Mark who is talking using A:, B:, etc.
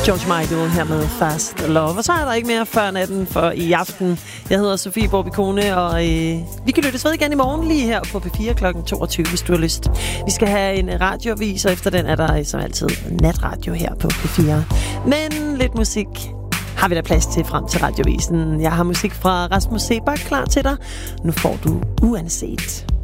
A: George Michael her med Fast Love. Og så er der ikke mere før natten for i aften. Jeg hedder Sofie Borbikone, og vi kan lyttes ved igen i morgen lige her på P4 kl. 22, hvis du har lyst. Vi skal have en radioavis, og efter den er der som altid natradio her på P4. Men lidt musik har vi da plads til frem til radiovisen. Jeg har musik fra Rasmus Sebak klar til dig. Nu får du Uanset.